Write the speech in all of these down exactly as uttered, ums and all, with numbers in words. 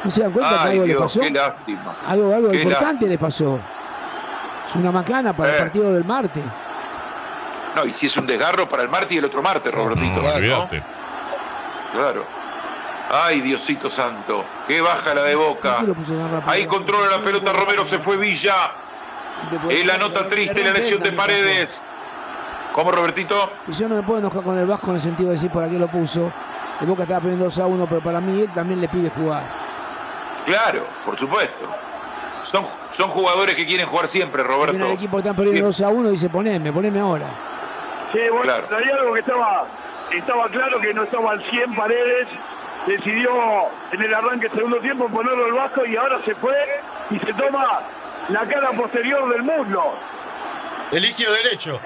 ¿No se dan cuenta Ay, que algo Dios, le pasó? Qué lástima. Algo, algo Qué importante lástima. le pasó. Es una macana para Eh. el partido del martes. No, y si es un desgarro para el martes y el otro martes, Robertito. No, ¿no? olvídate. Claro. Ay, Diosito santo. Qué baja la de Boca. ¿Por qué lo puso tan rápido? Ahí controla la pelota Romero, se fue Villa. Es la nota triste, la lesión de Paredes. ¿Cómo, Robertito? Y yo no me puedo enojar con el Vasco en el sentido de decir por qué lo puso. El Boca estaba perdiendo dos a uno, pero para mí él también le pide jugar. Claro, por supuesto. Son, son jugadores que quieren jugar siempre, Roberto. Viene el equipo que están perdiendo Siempre. dos a uno y dice poneme, poneme ahora. Sí, bueno, Claro. hay algo que estaba, estaba claro que no estaba al cien Paredes. Decidió en el arranque del segundo tiempo ponerlo al Vasco y ahora se fue y se toma la cara posterior del muslo. El isquio derecho.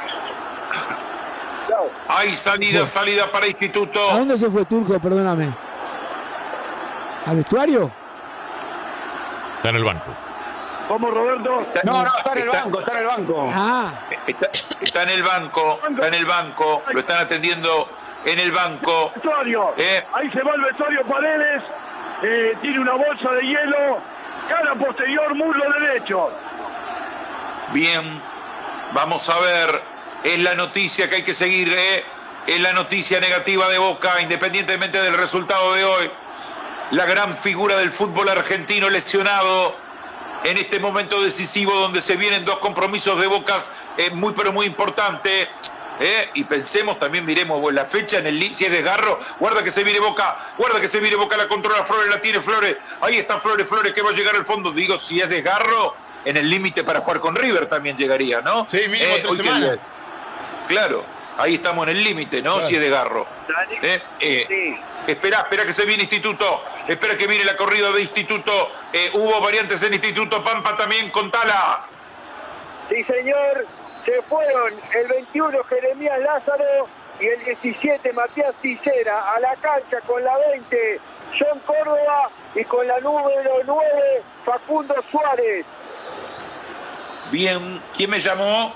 Hay salida, salida para Instituto. ¿A dónde se fue Turco? Perdóname. ¿Al vestuario? Está en el banco. ¿Cómo, Roberto? No, no, está en el Está- banco, está en el banco. Ah, Está, está en el banco, está en el banco. Lo están atendiendo en el banco. Vestuario. Eh. Ahí se va el vestuario Paredes. Eh, tiene una bolsa de hielo. Cara posterior, muslo derecho. Bien, vamos a ver. Es la noticia que hay que seguir, ¿eh? Es la noticia negativa de Boca, independientemente del resultado de hoy. La gran figura del fútbol argentino lesionado en este momento decisivo donde se vienen dos compromisos de Boca eh, muy pero muy importantes. ¿eh? Y pensemos, también miremos la fecha en el li- si es desgarro, guarda que se viene Boca, guarda que se viene Boca, la controla Flores, la tiene Flores, ahí está Flores, Flores que va a llegar al fondo. Digo, si es desgarro, en el límite para jugar con River también llegaría, ¿no? Sí, mínimo tres hoy que- semanas. Claro, ahí estamos en el límite, ¿no? Claro. Si es desgarro. ¿eh? Eh, Sí. Espera, espera que se viene Instituto, espera que viene la corrida de Instituto. Eh, hubo variantes en Instituto, Pampa también, contala. Sí, señor, se fueron el veintiuno Jeremías Lázaro y el diecisiete Matías Ticera a la cancha con la veinte John Córdoba y con la número nueve Facundo Suárez. Bien, ¿quién me llamó?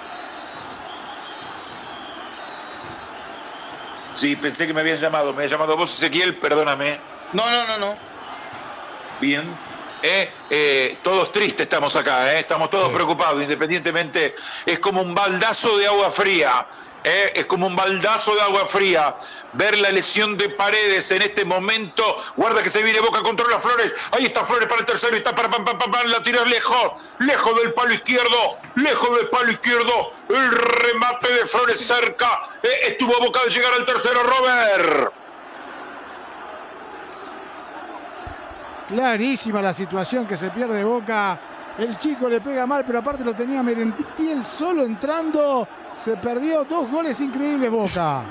Sí, pensé que me habían llamado. Me había llamado vos, Ezequiel, perdóname. No, no, no, no. Bien. Eh, eh, todos tristes estamos acá, eh, estamos todos preocupados, independientemente. Es como un baldazo de agua fría. Eh, es como un baldazo de agua fría ver la lesión de Paredes en este momento. Guarda que se viene Boca, controla Flores. Ahí está Flores para el tercero. Está para pam, pam, pam, pam, la tira lejos. Lejos del palo izquierdo. Lejos del palo izquierdo. El remate de Flores cerca. Eh, estuvo a Boca de llegar al tercero, Robert. Clarísima la situación que se pierde Boca. El chico le pega mal, pero aparte lo tenía Merentiel solo entrando. Se perdió dos goles increíbles Boca.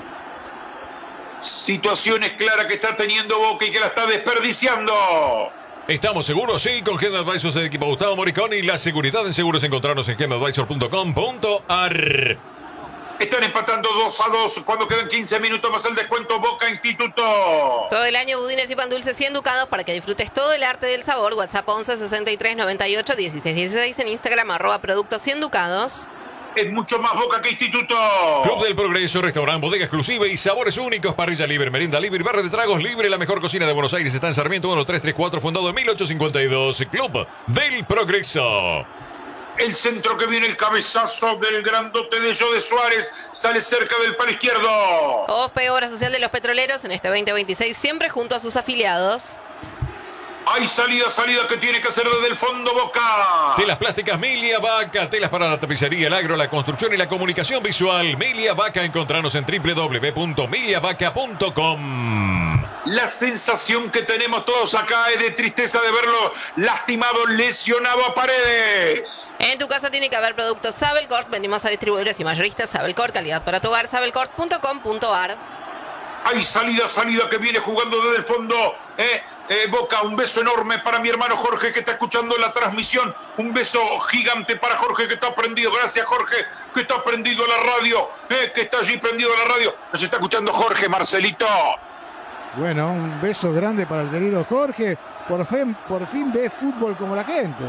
Situaciones claras que está teniendo Boca y que la está desperdiciando. ¿Estamos seguros? Sí, con Gen Advisors del equipo Gustavo Moriconi y la seguridad en seguros encontrarnos en gen advisor punto com punto ar. Están empatando dos a dos cuando quedan quince minutos más el descuento Boca Instituto. Todo el año budines y pan dulces y enducados para que disfrutes todo el arte del sabor. WhatsApp once sesenta y tres noventa y ocho dieciséis dieciséis, en Instagram arroba productos y enducados. Es mucho más Boca que Instituto. Club del Progreso, restaurante, bodega exclusiva y sabores únicos, parrilla libre, merienda libre, barra de tragos libre. La mejor cocina de Buenos Aires está en Sarmiento uno tres tres cuatro, fundado en mil ochocientos cincuenta y dos. Club del Progreso. El centro que viene, el cabezazo del grandote de Joe Suárez, sale cerca del palo izquierdo. O P E, Obra Social de los Petroleros, en este veinte veintiséis, siempre junto a sus afiliados. Hay salida, salida que tiene que hacer desde el fondo Boca. Telas plásticas Milia Vaca, telas para la tapicería, el agro, la construcción y la comunicación visual. Milia Vaca, encontranos en doble u doble u doble u punto milia vaca punto com. La sensación que tenemos todos acá es de tristeza de verlo lastimado, lesionado a Paredes. En tu casa tiene que haber productos Sabelcort. Vendimos a distribuidores y mayoristas Sabelcort, calidad para tu hogar, sabelcort punto com punto ar. Hay salida, salida que viene jugando desde el fondo. Eh, eh, Boca, un beso enorme para mi hermano Jorge que está escuchando la transmisión. Un beso gigante para Jorge que está prendido. Gracias Jorge que está prendido a la radio. Eh, que está allí prendido a la radio. Nos está escuchando Jorge, Marcelito. Bueno, un beso grande para el querido Jorge. Por fin, por fin ve fútbol como la gente.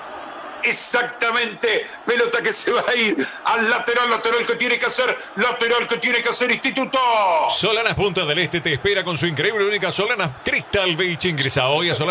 Exactamente, pelota que se va a ir al lateral, lateral que tiene que hacer, lateral que tiene que hacer Instituto. Solanas Punta del Este te espera con su increíble única Solanas Crystal Beach. Ingresa hoy a Solanas